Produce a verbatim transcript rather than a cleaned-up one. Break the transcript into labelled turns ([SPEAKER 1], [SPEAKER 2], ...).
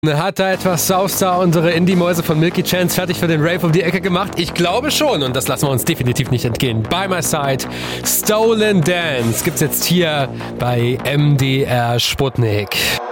[SPEAKER 1] Hat da etwas Southstar unsere Indie-Mäuse von Milky Chance fertig für den Rave um die Ecke gemacht? Ich glaube schon und das lassen wir uns definitiv nicht entgehen. By My Side, Stolen Dance gibt's jetzt hier bei M D R Sputnik.